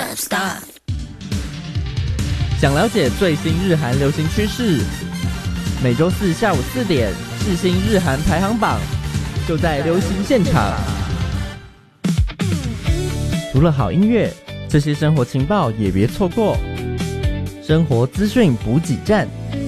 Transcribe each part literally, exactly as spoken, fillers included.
stuff。 想了解最新日韩流行趋势，每周四下午四点，世新日韩排行榜就在流行现场。除了好音乐，这些生活情报也别错过。生活资讯补给站。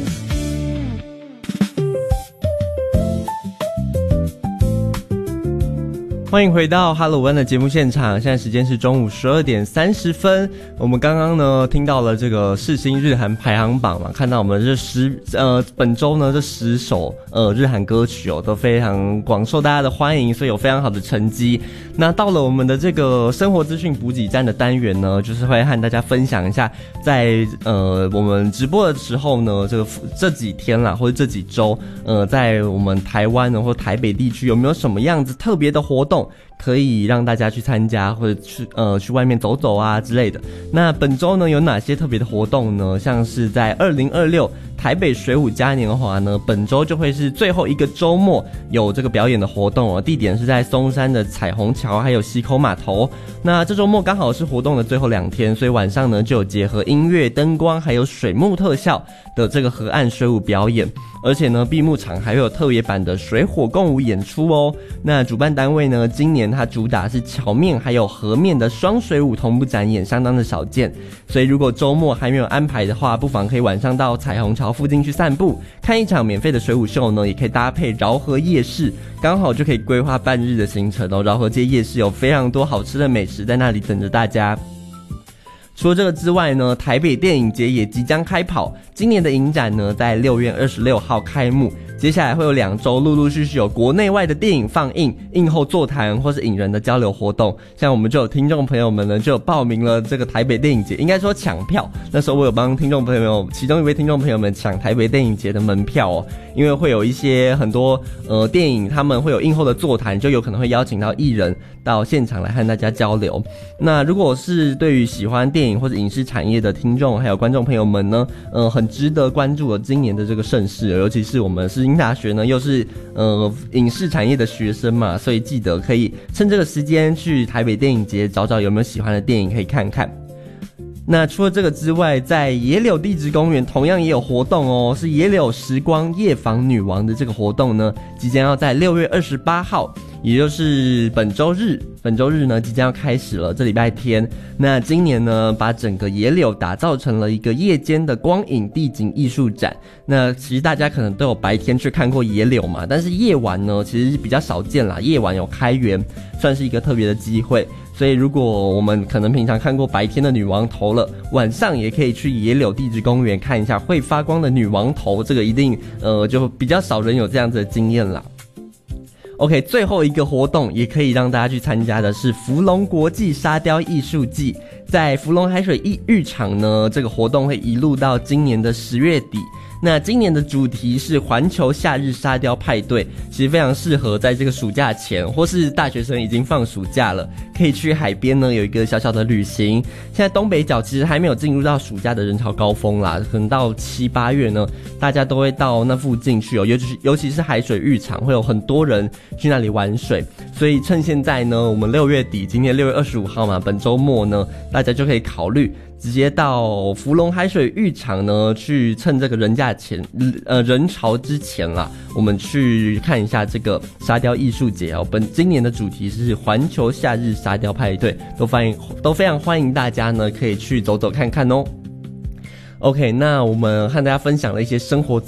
欢迎回到哈喽湾的节目现场，现在时间是中午十二点三十分。我们刚刚呢听到了这个世新日韩排行榜嘛，看到我们这十呃本周呢这十首呃日韩歌曲哦都非常广受大家的欢迎，所以有非常好的成绩。那到了我们的这个生活资讯补给站的单元呢，就是会和大家分享一下在呃我们直播的时候呢，这个这几天啦或者这几周呃在我们台湾呢或台北地区有没有什么样子特别的活动可以让大家去参加，或者去呃去外面走走啊之类的。那本周呢有哪些特别的活动呢？像是在二零二六台北水舞嘉年华呢，本周就会是最后一个周末有这个表演的活动哦，地点是在松山的彩虹桥还有溪口码头。那这周末刚好是活动的最后两天，所以晚上呢就有结合音乐、灯光还有水幕特效的这个河岸水舞表演，而且呢闭幕场还会有特别版的水火共舞演出哦。那主办单位呢今年它主打是桥面还有河面的双水舞同步展演，相当的少见，所以如果周末还没有安排的话，不妨可以晚上到彩虹桥附近去散步，看一场免费的水舞秀呢，也可以搭配饶河夜市，刚好就可以规划半日的行程哦。饶河街夜市有非常多好吃的美食在那里等着大家。除了这个之外呢，台北电影节也即将开跑，今年的影展呢在六月二十六号开幕，接下来会有两周陆陆续续有国内外的电影放映、映后座谈或是影人的交流活动。像我们就有听众朋友们呢就有报名了这个台北电影节，应该说抢票，那时候我有帮听众朋友其中一位听众朋友们抢台北电影节的门票哦，因为会有一些很多呃电影他们会有映后的座谈，就有可能会邀请到艺人到现场来和大家交流。那如果是对于喜欢电影或者影视产业的听众还有观众朋友们呢，呃很值得关注了今年的这个盛事，尤其是我们世新大学呢又是呃影视产业的学生嘛，所以记得可以趁这个时间去台北电影节找找有没有喜欢的电影可以看看。那除了这个之外，在野柳地质公园同样也有活动哦，是野柳时光夜访女王的这个活动呢，即将要在六月二十八号，也就是本周日，本周日呢即将要开始了，这礼拜天。那今年呢，把整个野柳打造成了一个夜间的光影地景艺术展。那其实大家可能都有白天去看过野柳嘛，但是夜晚呢，其实是比较少见啦。夜晚有开园，算是一个特别的机会。所以如果我们可能平常看过白天的女王头了，晚上也可以去野柳地质公园看一下会发光的女王头，这个一定呃就比较少人有这样子的经验啦。OK， 最后一个活动也可以让大家去参加的是福隆国际沙雕艺术季，在福隆海水浴场呢，这个活动会一路到今年的十月底。那今年的主题是环球夏日沙雕派对，其实非常适合在这个暑假前，或是大学生已经放暑假了，可以去海边呢有一个小小的旅行。现在东北角其实还没有进入到暑假的人潮高峰啦，可能到七八月呢，大家都会到那附近去哦，尤其是尤其是海水浴场会有很多人去那里玩水，所以趁现在呢，我们六月底，今天六月二十五号嘛，本周末呢，大家就可以考虑直接到福隆海水浴场呢，去趁这个人价前呃人潮之前啦，我们去看一下这个沙雕艺术节哦。本今年的主题是环球夏日沙雕派对，都欢迎都非常欢迎大家呢可以去走走看看哦。OK， 那我们和大家分享了一些生活